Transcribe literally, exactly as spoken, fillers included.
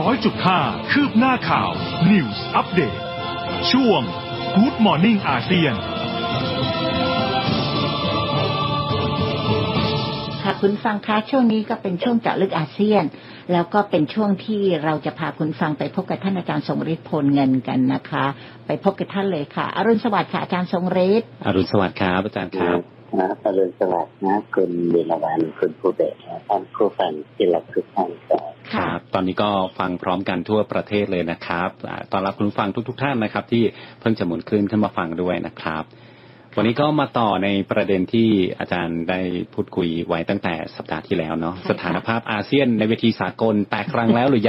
ร้อยจุดห้า คืบหน้าข่าว News Update ช่วง Good Morning อาเซียนค่ะคุณฟังคะช่วงนี้ก็เป็นช่วงเจาะลึกอาเซียนแล้วก็เป็นช่วงที่เราจะพาคุณฟังไปพบกับท่านอาจารย์ทรงฤทธิ์พลเงินกันนะคะไปพบกับท่านเลยค่ะอรุณสวัสดิ์ค่ะอาจารย์ทรงฤทธิ์อรุณสวัสดิ์ครับอาจารย์ครับนะอรุณสวัสดิ์นะคุณเดลวันคุณผู้เบศท่านผู้ฟังที่รักทุกท่านครับตอนนี้ก็ฟังพร้อมกันทั่วประเทศเลยนะครับต้อนรับคุณฟังทุกๆท่านนะครับที่เพิ่งจะหมุนคลื่นขึ้นมาฟังด้วยนะครับวันนี้ก็มาต่อในประเด็นที่อาจารย์ได้พูดคุยไว้ตั้งแต่สัปดาห์ที่แล้วเนาะสถานภาพอาเซียนในเวทีสากลแตกรังแล้วหรือ